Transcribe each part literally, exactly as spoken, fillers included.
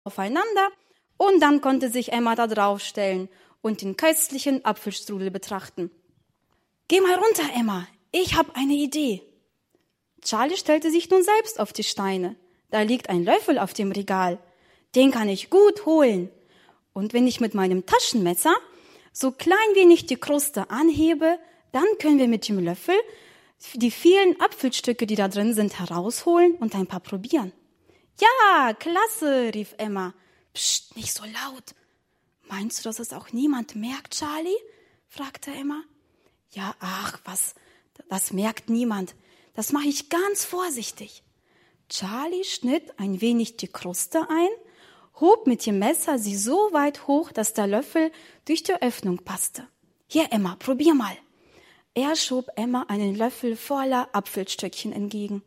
aufeinander und dann konnte sich Emma da draufstellen und den köstlichen Apfelstrudel betrachten. »Geh mal runter, Emma, ich habe eine Idee.« Charlie stellte sich nun selbst auf die Steine. Da liegt ein Löffel auf dem Regal. Den kann ich gut holen. Und wenn ich mit meinem Taschenmesser so klein wenig die Kruste anhebe, dann können wir mit dem Löffel die vielen Apfelstücke, die da drin sind, herausholen und ein paar probieren. »Ja, klasse«, rief Emma. »Psst, nicht so laut.« »Meinst du, dass es auch niemand merkt, Charlie?« fragte Emma. »Ja, ach, was, das merkt niemand. Das mache ich ganz vorsichtig.« Charlie schnitt ein wenig die Kruste ein, hob mit dem Messer sie so weit hoch, dass der Löffel durch die Öffnung passte. »Hier, Emma, probier mal.« Er schob Emma einen Löffel voller Apfelstückchen entgegen.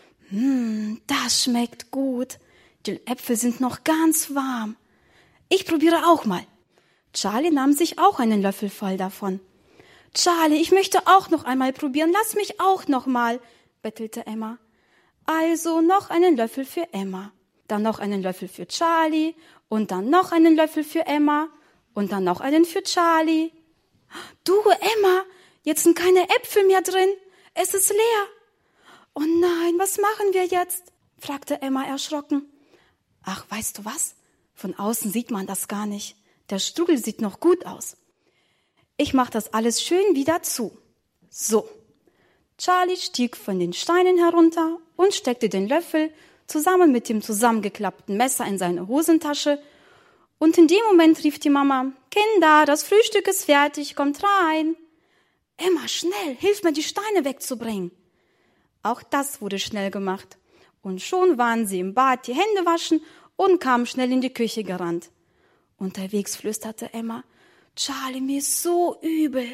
»Hm, das schmeckt gut. Die Äpfel sind noch ganz warm. Ich probiere auch mal.« Charlie nahm sich auch einen Löffel voll davon. »Charlie, ich möchte auch noch einmal probieren. Lass mich auch noch mal«, bettelte Emma. Also noch einen Löffel für Emma, dann noch einen Löffel für Charlie und dann noch einen Löffel für Emma und dann noch einen für Charlie. »Du, Emma, jetzt sind keine Äpfel mehr drin. Es ist leer.« »Oh nein, was machen wir jetzt?«, fragte Emma erschrocken. »Ach, weißt du was? Von außen sieht man das gar nicht. Der Strudel sieht noch gut aus. Ich mach das alles schön wieder zu. So.« Charlie stieg von den Steinen herunter und steckte den Löffel zusammen mit dem zusammengeklappten Messer in seine Hosentasche. Und in dem Moment rief die Mama, »Kinder, das Frühstück ist fertig, kommt rein.« »Emma, schnell, hilf mir, die Steine wegzubringen.« Auch das wurde schnell gemacht. Und schon waren sie im Bad die Hände waschen und kamen schnell in die Küche gerannt. Unterwegs flüsterte Emma, »Charlie, mir ist so übel.«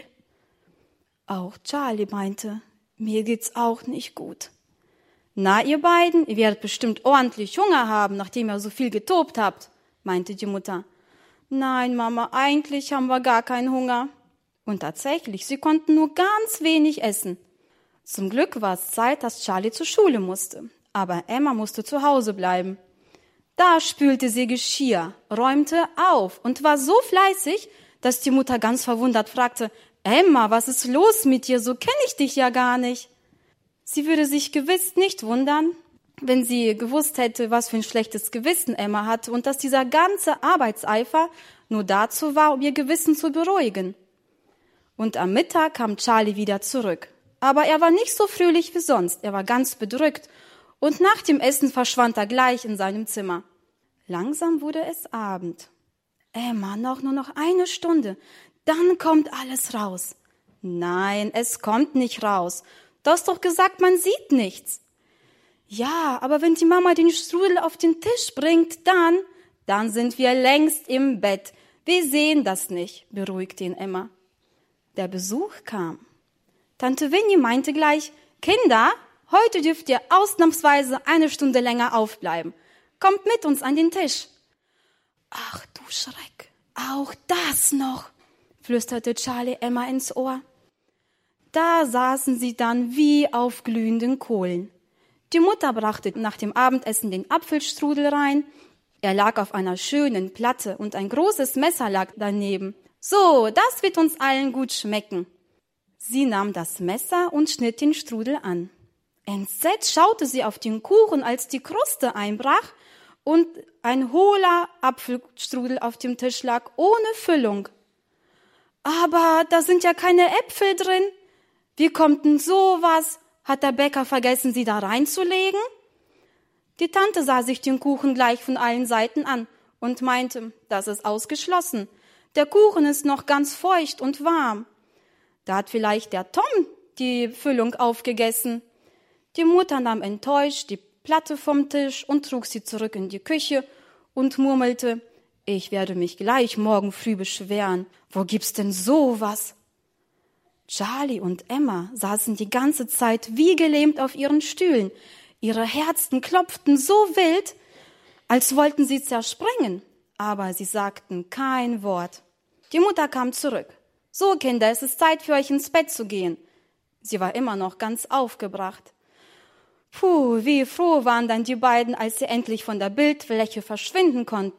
Auch Charlie meinte, »Mir geht's auch nicht gut.« »Na, ihr beiden, ihr werdet bestimmt ordentlich Hunger haben, nachdem ihr so viel getobt habt«, meinte die Mutter. »Nein, Mama, eigentlich haben wir gar keinen Hunger.« Und tatsächlich, sie konnten nur ganz wenig essen. Zum Glück war es Zeit, dass Charlie zur Schule musste, aber Emma musste zu Hause bleiben. Da spülte sie Geschirr, räumte auf und war so fleißig, dass die Mutter ganz verwundert fragte, »Emma, was ist los mit dir? So kenne ich dich ja gar nicht.« Sie würde sich gewiss nicht wundern, wenn sie gewusst hätte, was für ein schlechtes Gewissen Emma hatte und dass dieser ganze Arbeitseifer nur dazu war, um ihr Gewissen zu beruhigen. Und am Mittag kam Charlie wieder zurück. Aber er war nicht so fröhlich wie sonst, er war ganz bedrückt und nach dem Essen verschwand er gleich in seinem Zimmer. Langsam wurde es Abend. »Emma, noch nur noch eine Stunde, dann kommt alles raus.« »Nein, es kommt nicht raus. Du hast doch gesagt, man sieht nichts.« »Ja, aber wenn die Mama den Strudel auf den Tisch bringt, dann, dann sind wir längst im Bett. Wir sehen das nicht«, beruhigte ihn Emma. Der Besuch kam. Tante Winnie meinte gleich, »Kinder, heute dürft ihr ausnahmsweise eine Stunde länger aufbleiben. Kommt mit uns an den Tisch.« »Ach du Schreck, auch das noch«, flüsterte Charlie Emma ins Ohr. Da saßen sie dann wie auf glühenden Kohlen. Die Mutter brachte nach dem Abendessen den Apfelstrudel rein. Er lag auf einer schönen Platte und ein großes Messer lag daneben. »So, das wird uns allen gut schmecken.« Sie nahm das Messer und schnitt den Strudel an. Entsetzt schaute sie auf den Kuchen, als die Kruste einbrach und ein hohler Apfelstrudel auf dem Tisch lag, ohne Füllung. »Aber da sind ja keine Äpfel drin. Wie kommt denn sowas? Hat der Bäcker vergessen, sie da reinzulegen?« Die Tante sah sich den Kuchen gleich von allen Seiten an und meinte, das ist ausgeschlossen. Der Kuchen ist noch ganz feucht und warm. Da hat vielleicht der Tom die Füllung aufgegessen. Die Mutter nahm enttäuscht die Platte vom Tisch und trug sie zurück in die Küche und murmelte, ich werde mich gleich morgen früh beschweren. Wo gibt's denn sowas? Charlie und Emma saßen die ganze Zeit wie gelähmt auf ihren Stühlen. Ihre Herzen klopften so wild, als wollten sie zerspringen, aber sie sagten kein Wort. Die Mutter kam zurück. »So, Kinder, es ist Zeit für euch ins Bett zu gehen.« Sie war immer noch ganz aufgebracht. Puh, wie froh waren dann die beiden, als sie endlich von der Bildfläche verschwinden konnten.